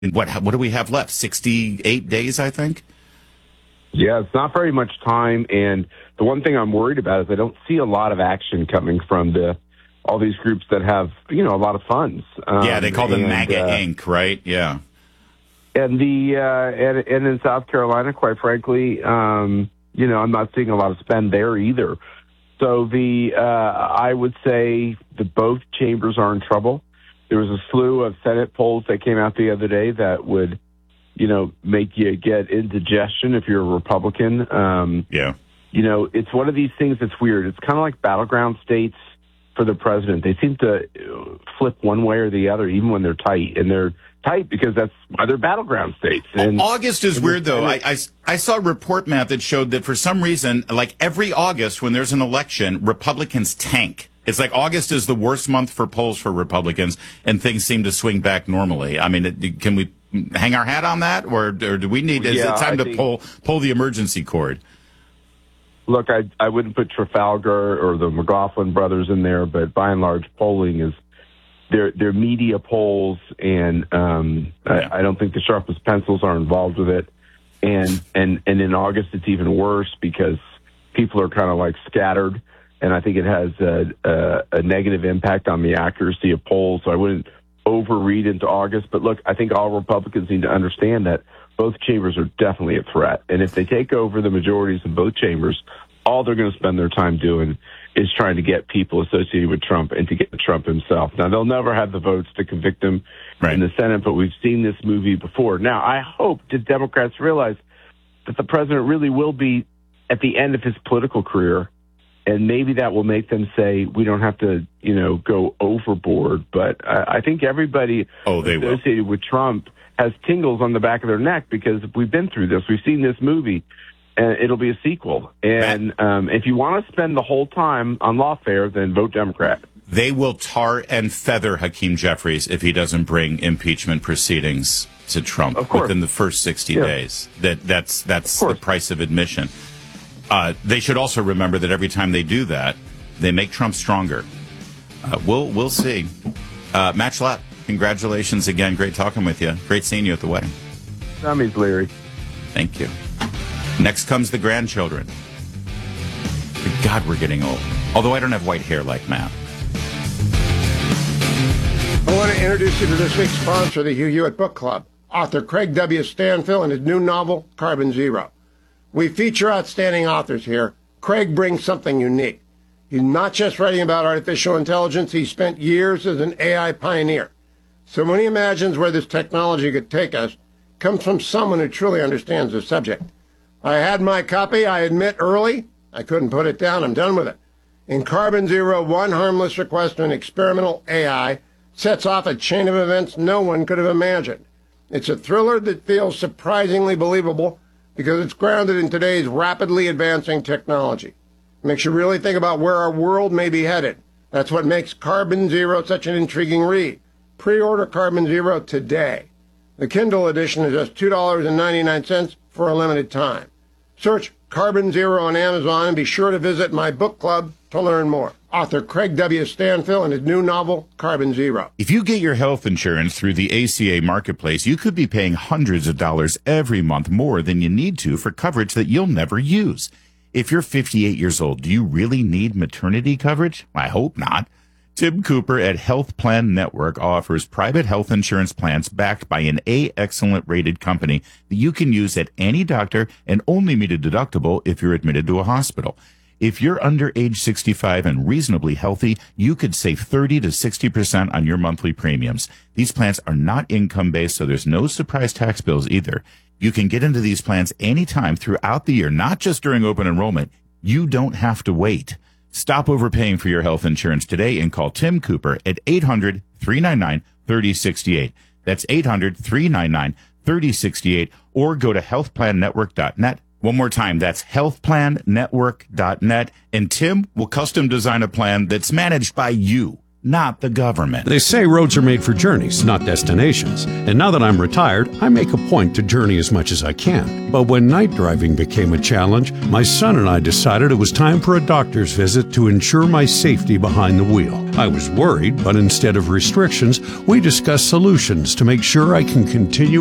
what do we have left? 68 days, I think. Yeah, it's not very much time. And the one thing I'm worried about is I don't see a lot of action coming from all these groups that have, a lot of funds. Yeah, they call them MAGA Inc., right? Yeah. And and in South Carolina, quite frankly, I'm not seeing a lot of spend there either. So I would say that both chambers are in trouble. There was a slew of Senate polls that came out the other day that would, make you get indigestion if you're a Republican. Yeah. It's one of these things that's weird. It's kind of like battleground states for the president. They seem to flip one way or the other, even when they're tight. And they're tight because that's why they're battleground states. And August is weird, though. I saw a report, Matt, that showed that for some reason, like every August when there's an election, Republicans tank. It's like August is the worst month for polls for Republicans, and things seem to swing back normally. I mean, can we hang our hat on that, or do we need? Is it time to pull the emergency cord? Look, I wouldn't put Trafalgar or the McLaughlin brothers in there, but by and large, polling is they're media polls, and I don't think the sharpest pencils are involved with it. And in August, it's even worse because people are kind of like scattered, and I think it has a negative impact on the accuracy of polls. So I wouldn't overread into August. But look, I think all Republicans need to understand that both chambers are definitely a threat. And if they take over the majorities in both chambers, all they're going to spend their time doing is trying to get people associated with Trump and to get Trump himself. Now, they'll never have the votes to convict him in the Senate, but we've seen this movie before. Now, I hope that Democrats realize that the president really will be at the end of his political career, and maybe that will make them say, we don't have to, go overboard. But I think everybody associated with Trump has tingles on the back of their neck because we've been through this. We've seen this movie, and it'll be a sequel. And if you want to spend the whole time on lawfare, then vote Democrat. They will tar and feather Hakeem Jeffries if he doesn't bring impeachment proceedings to Trump within the first 60 days. That's the price of admission. They should also remember that every time they do that, they make Trump stronger. We'll see. Matt Schlatt, congratulations again. Great talking with you. Great seeing you at the wedding. Tommy's Larry. Thank you. Next comes the grandchildren. God, we're getting old. Although I don't have white hair like Matt. I want to introduce you to this week's sponsor of the Hugh Hewitt Book Club, author Craig W. Stanfill and his new novel, Carbon Zero. We feature outstanding authors here. Craig brings something unique. He's not just writing about artificial intelligence. He spent years as an AI pioneer. So when he imagines where this technology could take us, it comes from someone who truly understands the subject. I had my copy, I admit, early. I couldn't put it down. I'm done with it. In Carbon Zero, one harmless request to an experimental AI sets off a chain of events no one could have imagined. It's a thriller that feels surprisingly believable because it's grounded in today's rapidly advancing technology. It makes you really think about where our world may be headed. That's what makes Carbon Zero such an intriguing read. Pre-order Carbon Zero today. The Kindle edition is just $2.99 for a limited time. Search Carbon Zero on Amazon and be sure to visit my book club to learn more. Author Craig W. Stanfill and his new novel, Carbon Zero. If you get your health insurance through the ACA Marketplace, you could be paying hundreds of dollars every month more than you need to for coverage that you'll never use. If you're 58 years old, do you really need maternity coverage? I hope not. Tim Cooper at Health Plan Network offers private health insurance plans backed by an A-Excellent rated company that you can use at any doctor and only meet a deductible if you're admitted to a hospital. If you're under age 65 and reasonably healthy, you could save 30 to 60% on your monthly premiums. These plans are not income-based, so there's no surprise tax bills either. You can get into these plans anytime throughout the year, not just during open enrollment. You don't have to wait. Stop overpaying for your health insurance today and call Tim Cooper at 800-399-3068. That's 800-399-3068, or go to healthplannetwork.net. One more time, that's healthplannetwork.net, and Tim will custom design a plan that's managed by you. not the government. They say roads are made for journeys, not destinations. And now that I'm retired, I make a point to journey as much as I can. But when night driving became a challenge, my son and I decided it was time for a doctor's visit to ensure my safety behind the wheel. I was worried, but instead of restrictions, we discussed solutions to make sure I can continue